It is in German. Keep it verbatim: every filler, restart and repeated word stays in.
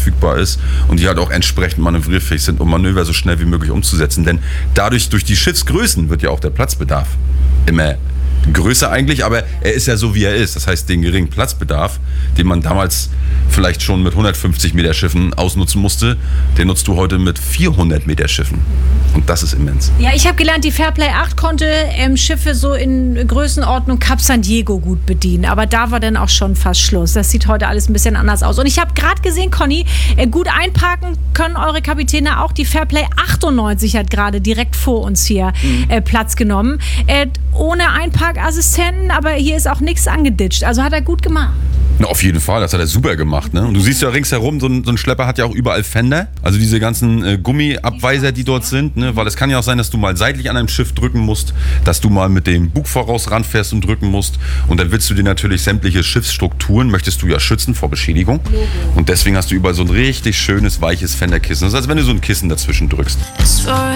verfügbar ist und die halt auch entsprechend manövrierfähig sind, um Manöver so schnell wie möglich umzusetzen. Denn dadurch, durch die Schiffsgrößen wird ja auch der Platzbedarf immer größer eigentlich, aber er ist ja so, wie er ist. Das heißt, den geringen Platzbedarf, den man damals vielleicht schon mit hundertfünfzig Meter Schiffen ausnutzen musste, den nutzt du heute mit vierhundert Meter Schiffen. Und das ist immens. Ja, ich habe gelernt, die Fairplay acht konnte ähm, Schiffe so in Größenordnung Cap San Diego gut bedienen. Aber da war dann auch schon fast Schluss. Das sieht heute alles ein bisschen anders aus. Und ich habe gerade gesehen, Conny, äh, gut einparken können eure Kapitäne auch. Die Fairplay achtundneunzig hat gerade direkt vor uns hier mhm. äh, Platz genommen. Äh, ohne Einparkassistenten, aber hier ist auch nichts angeditscht. Also hat er gut gemacht. Na, auf jeden Fall, das hat er super gemacht. Ne? Und du siehst ja ringsherum, so ein, so ein Schlepper hat ja auch überall Fender. Also diese ganzen äh, Gummiabweiser, die dort sind. Ne? Weil es kann ja auch sein, dass du mal seitlich an einem Schiff drücken musst, dass du mal mit dem Bug voraus ranfährst und drücken musst. Und dann willst du dir natürlich sämtliche Schiffsstrukturen, möchtest du ja schützen vor Beschädigung. Und deswegen hast du überall so ein richtig schönes, weiches Fenderkissen. Das ist, als wenn du so ein Kissen dazwischen drückst.